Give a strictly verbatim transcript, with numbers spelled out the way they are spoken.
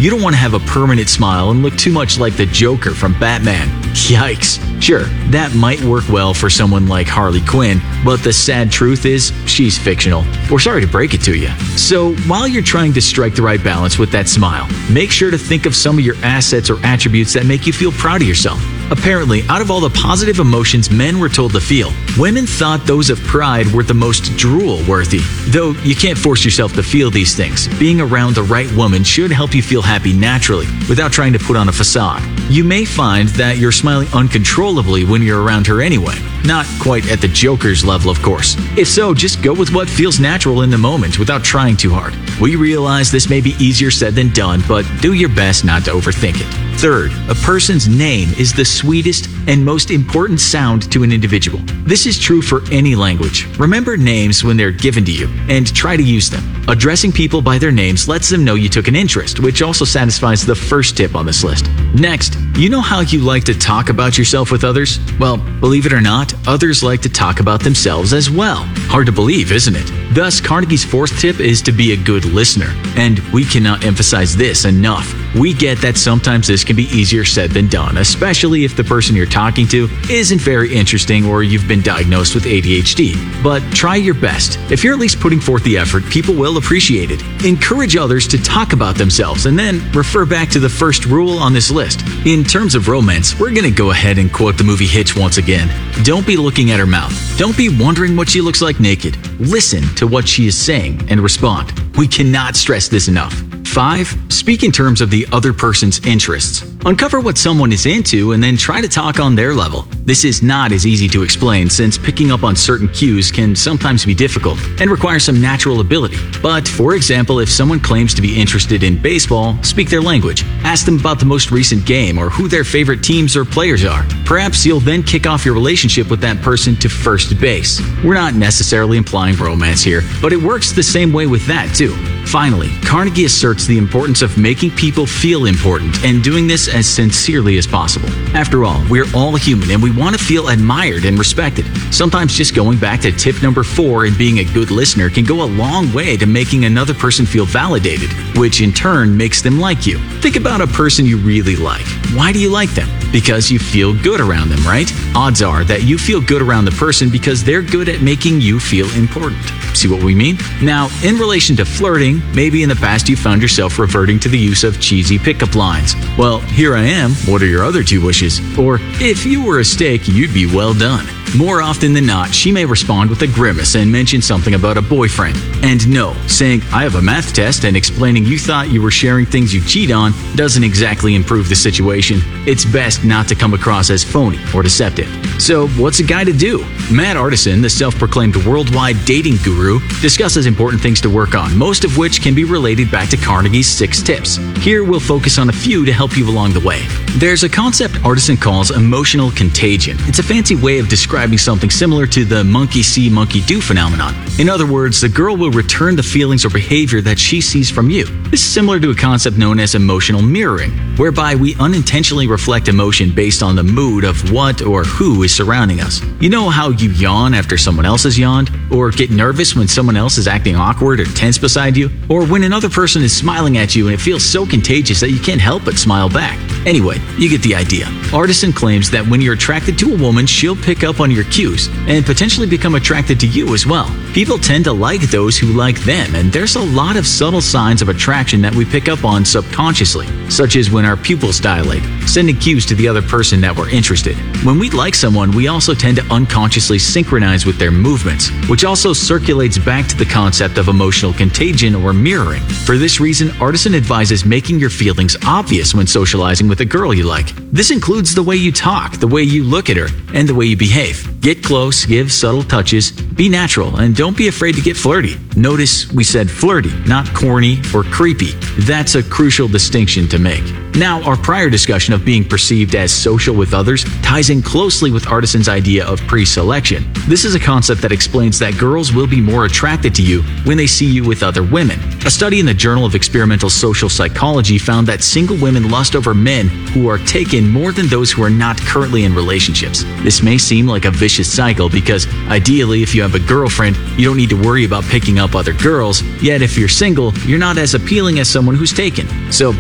You don't want to have a permanent smile and look too much like the Joker from Batman. Yikes. Sure, that might work well for someone like Harley Quinn, but the sad truth is, she's fictional. We're sorry to break it to you. So, while you're trying to strike the right balance with that smile, make sure to think of some of your assets or attributes that make you feel proud of yourself. Apparently, out of all the positive emotions men were told to feel, women thought those of pride were the most drool-worthy. Though you can't force yourself to feel these things, being around the right woman should help you feel happy naturally, without trying to put on a facade. You may find that you're smiling uncontrollably when you're around her anyway. Not quite at the Joker's level, of course. If so, just go with what feels natural in the moment without trying too hard. We realize this may be easier said than done, but do your best not to overthink it. Third, a person's name is the sweetest and most important sound to an individual. This is true for any language. Remember names when they're given to you, and try to use them. Addressing people by their names lets them know you took an interest, which also satisfies the first tip on this list. Next, you know how you like to talk about yourself with others? Well, believe it or not, others like to talk about themselves as well. Hard to believe, isn't it? Thus, Carnegie's fourth tip is to be a good listener. And we cannot emphasize this enough. We get that sometimes this can be easier said than done, especially if the person you're talking to isn't very interesting or you've been diagnosed with A D H D. But try your best. If you're at least putting forth the effort, people will appreciate it. Encourage others to talk about themselves and then refer back to the first rule on this list. In terms of romance, we're going to go ahead and quote the movie Hitch once again. Don't be looking at her mouth. Don't be wondering what she looks like naked. Listen to what she is saying and respond. We cannot stress this enough. five. Speak in terms of the other person's interests. Uncover what someone is into and then try to talk on their level. This is not as easy to explain since picking up on certain cues can sometimes be difficult and require some natural ability. But for example, if someone claims to be interested in baseball, speak their language. Ask them about the most recent game or who their favorite teams or players are. Perhaps you'll then kick off your relationship with that person to first base. We're not necessarily implying romance here, but it works the same way with that too. Finally, Carnegie asserts the importance of making people feel important and doing this as sincerely as possible. After all, we're all human and we want to feel admired and respected. Sometimes just going back to tip number four and being a good listener can go a long way to making another person feel validated, which in turn makes them like you. Think about a person you really like. Why do you like them? Because you feel good around them, right? Odds are that you feel good around the person because they're good at making you feel important. See what we mean? Now, in relation to flirting, maybe in the past you found yourself reverting to the use of cheesy pickup lines. Well, here I am, what are your other two wishes? Or, if you were a steak, you'd be well done. More often than not, she may respond with a grimace and mention something about a boyfriend. And no, saying, I have a math test and explaining you thought you were sharing things you cheat on doesn't exactly improve the situation. It's best not to come across as phony or deceptive. So, what's a guy to do? Matt Artisan, the self-proclaimed worldwide dating guru, discusses important things to work on, most of which can be related back to Carnegie's six tips. Here we'll focus on a few to help you along the way. There's a concept Artisan calls emotional contagion. It's a fancy way of describing something similar to the monkey see, monkey do phenomenon. In other words, the girl will return the feelings or behavior that she sees from you. This is similar to a concept known as emotional mirroring, whereby we unintentionally reflect emotion based on the mood of what or who is surrounding us. You know how you yawn after someone else has yawned? Or get nervous when someone else is acting awkward or tense beside you? Or when another person is smiling at you and it feels so contagious that you can't help but smile back? Anyway, you get the idea. Artisan claims that when you're attracted to a woman, she'll pick up on your cues and potentially become attracted to you as well. People tend to like those who like them, and there's a lot of subtle signs of attraction that we pick up on subconsciously, such as when our pupils dilate, sending cues to the other person that we're interested. When we like someone, we also tend to unconsciously synchronize with their movements, which also circulates back to the concept of emotional contagion or mirroring. For this reason, Artisan advises making your feelings obvious when socializing with a girl you like. This includes the way you talk, the way you look at her, and the way you behave. Get close, give subtle touches, be natural, and don't be afraid to get flirty. Notice we said flirty, not corny or creepy. That's a crucial distinction to make. Now, our prior discussion of being perceived as social with others ties in closely with Artisan's idea of pre-selection. This is a concept that explains that girls will be more attracted to you when they see you with other women. A study in the Journal of Experimental Social Psychology found that single women lust over men who are taken more than those who are not currently in relationships. This may seem like a vicious cycle because, ideally, if you have a girlfriend, you don't need to worry about picking up other girls, yet if you're single, you're not as appealing as someone who's taken. So